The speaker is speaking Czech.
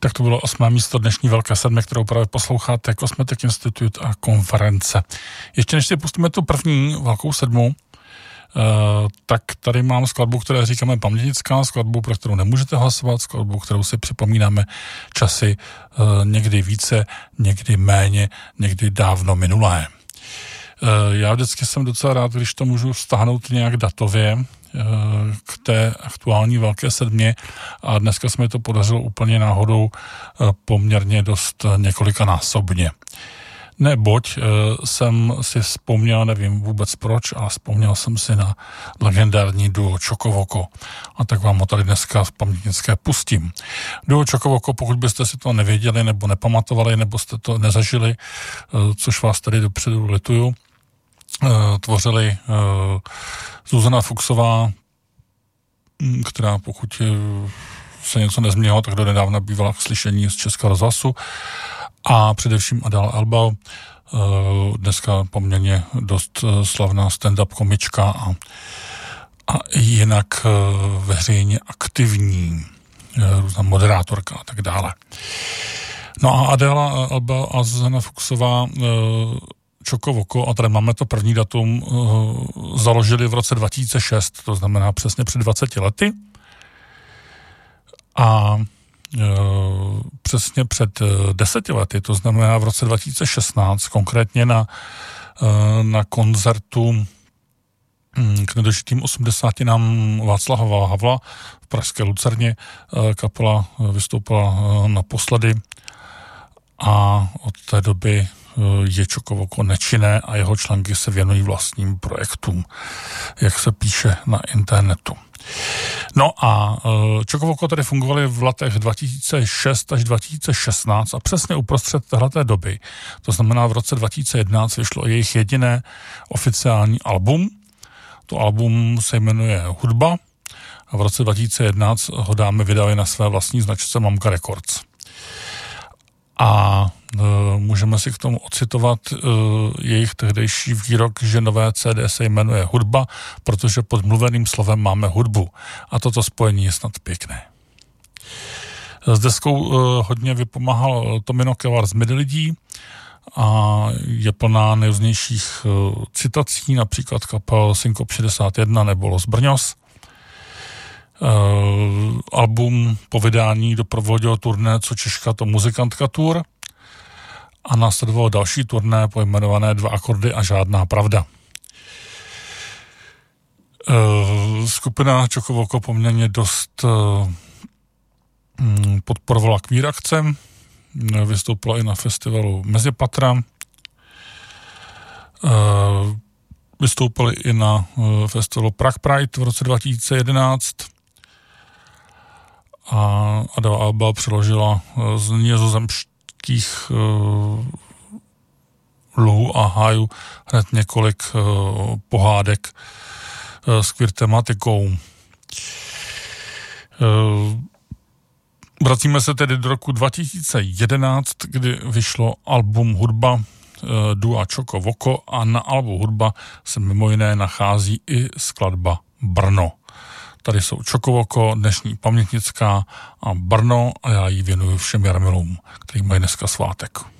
Tak to bylo 8. místo dnešní Velké sedmi, kterou právě posloucháte, Cosmetic Institute a konference. Ještě než si pustíme tu první Velkou sedmu, tak tady mám skladbu, které říkáme pamětnická, skladbu, pro kterou nemůžete hlasovat, skladbu, kterou si připomínáme časy někdy více, někdy méně, někdy dávno minulé. Já vždycky jsem docela rád, když to můžu stáhnout nějak datově k té aktuální Velké sedmě a dneska se mi to podařilo úplně náhodou poměrně dost několikanásobně. Neboť jsem si vzpomněl, nevím vůbec proč, ale vzpomněl jsem si na legendární duo Čokovoko. A tak vám ho tady dneska v pamětnické pustím. Duo Čokovoko, pokud byste si to nevěděli, nebo nepamatovali, nebo jste to nezažili, což vás tady dopředu lituju, tvořili Zuzana Fuchsová, která pokud se něco nezměnilo, tak do nedávna bývala k slyšení z Českého rozhlasu, a především Adela Elba, dneska poměrně dost slavná stand-up komička a jinak veřejně aktivní, různá moderátorka a tak dále. No a Adela Elba a Zuzana Fuchsová Čokovoko, a tady máme to první datum, založili v roce 2006, to znamená přesně před 20 lety. A přesně před 10 lety, to znamená v roce 2016, konkrétně na koncertu k nedožitým 80. Václava Havla v pražské Lucerně kapela vystoupila naposledy a od té doby je Čokovoko nečinné a jeho členky se věnují vlastním projektům, jak se píše na internetu. No a Čokovoko tady fungovaly v letech 2006 až 2016 a přesně uprostřed téhleté doby, to znamená v roce 2011, vyšlo jejich jediné oficiální album. To album se jmenuje Hudba a v roce 2011 ho dámy vydali na své vlastní značce Mamka Records. A můžeme si k tomu ocitovat jejich tehdejší výrok, že nové CD se jmenuje Hudba, protože pod mluveným slovem máme hudbu. A toto spojení je snad pěkné. S deskou hodně vypomáhal Tomino Kevar z Midlidí a je plná nejrůznějších citací, například kapel Synkop 61 nebo Los Brňos. Album po vydání doprovodilo turné Co Češka to muzikantka tour a následovalo další turné pojmenované Dva akordy a žádná pravda. Skupina Čokovoko poměrně dost podporovala queer akce, vystoupila i na festivalu Mezipatra, vystoupili i na festivalu Prague Pride v roce 2011 a Adela Alba přeložila z nizozemských luhů a hájů hned několik pohádek s queer tematikou. Vracíme se tedy do roku 2011, kdy vyšlo album Hudba dua Čokovoko a na albu Hudba se mimo jiné nachází i skladba Brno. Tady jsou Čokovoko, dnešní pamětnická a Brno a já ji věnuju všem Jarmilům, kteří mají dneska svátek.